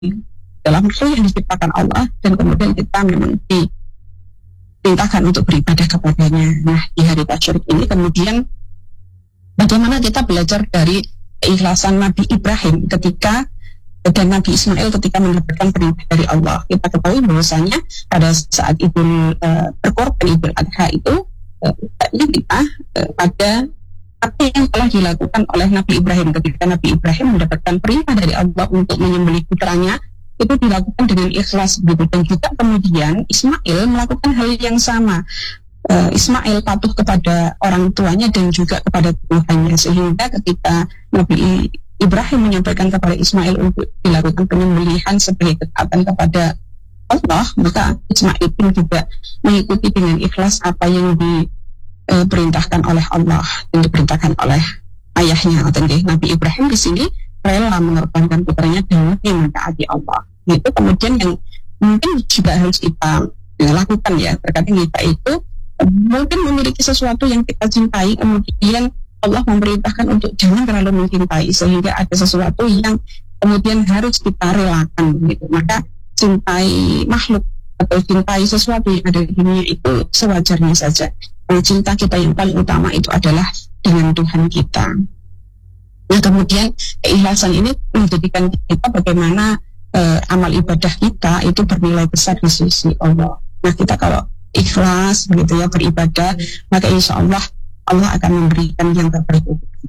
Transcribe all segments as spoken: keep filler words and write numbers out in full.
dalam hal yang diciptakan Allah, dan kemudian kita memang diperintahkan untuk beribadah kepadanya. Nah, di hari tasyrik ini kemudian bagaimana kita belajar dari keikhlasan Nabi Ibrahim ketika dan Nabi Ismail ketika mendapatkan perintah dari Allah. Kita ketahui bahwasanya pada saat Idul uh, berkorban Idul Adha itu uh, kita uh, pada apa yang telah dilakukan oleh Nabi Ibrahim ketika Nabi Ibrahim mendapatkan perintah dari Allah untuk menyembelih putranya, itu dilakukan dengan ikhlas begitu. Dan juga kemudian Ismail melakukan hal yang sama. uh, Ismail patuh kepada orang tuanya dan juga kepada Tuhannya, sehingga ketika Nabi Ibrahim menyampaikan kepada Ismail untuk dilakukan penyembelihan sebagai ketaatan kepada Allah, maka Ismail pun juga mengikuti dengan ikhlas apa yang diperintahkan oleh Allah dan diperintahkan oleh ayahnya. Dan Nabi Ibrahim di sini rela mengorbankan putranya demi mentaati Allah. Itu kemudian yang mungkin juga harus kita lakukan ya. Terkadang kita itu mungkin memiliki sesuatu yang kita cintai, kemudian Allah memerintahkan untuk jangan terlalu mencintai, sehingga ada sesuatu yang kemudian harus kita relakan gitu. Maka cintai makhluk atau cintai sesuatu yang ada di dunia itu sewajarnya saja. Karena cinta kita yang paling utama itu adalah dengan Tuhan kita. Nah, kemudian keikhlasan ini menjadikan kita bagaimana eh, amal ibadah kita itu bernilai besar di sisi Allah. Nah, kita kalau ikhlas begitu ya beribadah, maka insya Allah Allah akan memberikan yang terbaik.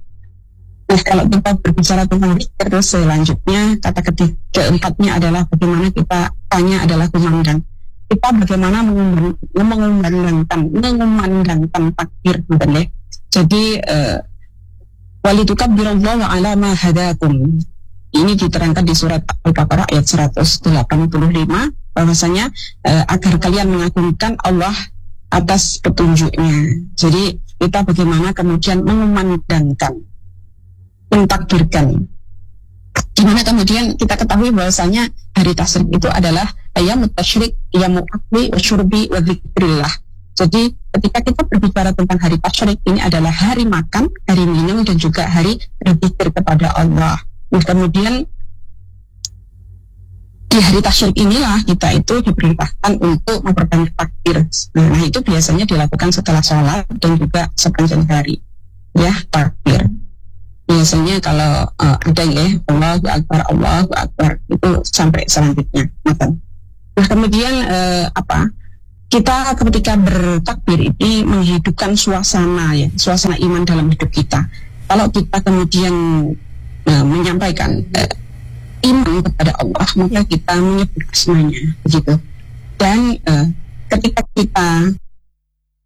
Nah, kalau kita berbicara tentang zikir, selanjutnya kata ketiga keempatnya adalah bagaimana kita tanya adalah kumandang. Kita bagaimana mengumandangkan mengumandangkan takbir, betul ya. Jadi uh, walitukabbirallahu ala ma hadakum. Ini diterangkan di surat Al-Baqarah ayat seratus delapan puluh lima bahwasanya uh, agar kalian mengagungkan Allah atas petunjuknya. Jadi kita bagaimana kemudian mengumandangkan, mentakbirkan. Dimana kemudian kita ketahui bahwasanya hari tasyrik itu adalah ayamut tasyrik, yamul akli wa syurbi wa dzikrillah. Jadi ketika kita berbicara tentang hari tasyrik, ini adalah hari makan, hari minum, dan juga hari berzikir kepada Allah. Nah, kemudian di hari tasyrik inilah kita itu diperintahkan untuk memperbanyak takbir. Nah, itu biasanya dilakukan setelah sholat dan juga sepanjang hari. Ya, takbir. Biasanya kalau uh, ada ya, Allahu Akbar, Allahu Akbar, itu sampai selanjutnya. Nah, kemudian uh, apa? Kita ketika bertakbir ini menghidupkan suasana ya, suasana iman dalam hidup kita. Kalau kita kemudian uh, menyampaikan uh, iman kepada Allah, maka kita menyebut asmanya begitu. Dan uh, ketika kita